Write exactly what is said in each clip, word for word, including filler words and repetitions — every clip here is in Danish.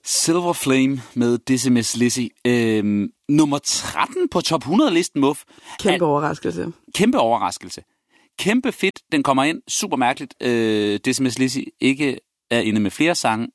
Silver Flame med Dizzy Miss Lizzy. Øhm, nummer tretten på top hundrede-listen, Muff. Kæmpe overraskelse. Kæmpe overraskelse. Kæmpe fedt. Den kommer ind. Super mærkeligt. Øh, Dizzy Miss Lizzy ikke er inde med flere sange.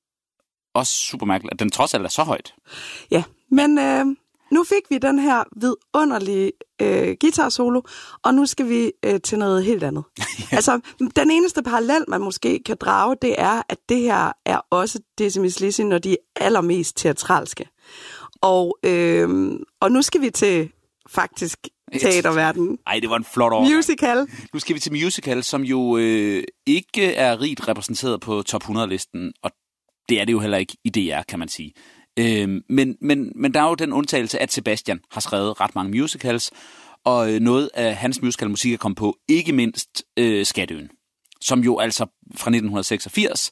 Også super mærkeligt, at den trods alt er så højt. Ja, men øh, nu fik vi den her vidunderlige øh, guitar-solo, og nu skal vi øh, til noget helt andet. Ja. Altså, den eneste parallel, man måske kan drage, det er, at det her er også Dizzy Miss Lizzy, når de er allermest teatralske. Og, øh, og nu skal vi til faktisk teaterverdenen. Ej, det var en flot overgang. Musical. Nu skal vi til musical, som jo øh, ikke er rigt repræsenteret på top hundrede-listen, og det er det jo heller ikke i D R, kan man sige. Øh, men, men, men der er jo den undtagelse, at Sebastian har skrevet ret mange musicals, og noget af hans musicalmusik er kommet på, ikke mindst øh, Skatteøen, som jo altså fra nitten seksogfirs,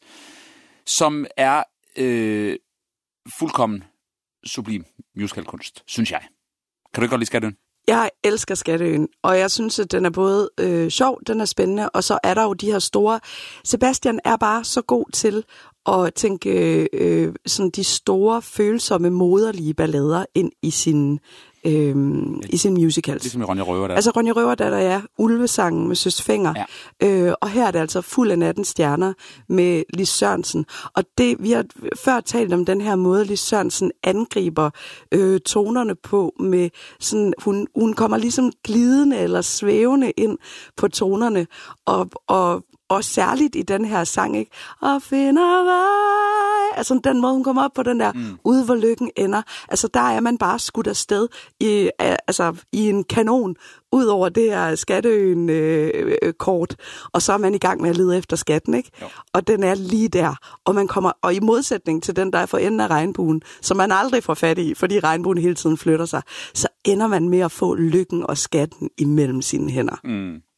som er øh, fuldkommen sublim musicalkunst, synes jeg. Kan du ikke godt lide Skatteøen? Jeg elsker Skatteøen, og jeg synes, at den er både øh, sjov, den er spændende, og så er der jo de her store... Sebastian er bare så god til at tænke øh, sådan de store, følsomme, moderlige ballader ind i sin, øh, i sin musicals. Ligesom i Ronja Røverdatter. Altså Ronja Røverdatter er Ulvesangen med Søs Fenger, ja. øh, og her er det altså Fuld af nattens stjerner med Lis Sørensen. Og det, vi har før talt om den her måde, Lis Sørensen angriber øh, tonerne på, med sådan, hun, hun kommer ligesom glidende eller svævende ind på tonerne, og, og Og særligt i den her sang, ikke? Og finder vej. Altså den måde, hun kommer op på den der, mm. ude hvor lykken ender. Altså der er man bare skudt afsted i, altså, i en kanon, ud over det her Skatteøen-kort. Øh, og så er man i gang med at lede efter skatten, ikke? Jo. Og den er lige der. Og man kommer, og i modsætning til den, der er for enden af regnbuen, som man aldrig får fat i, fordi regnbuen hele tiden flytter sig, så ender man med at få lykken og skatten imellem sine hænder. Mm.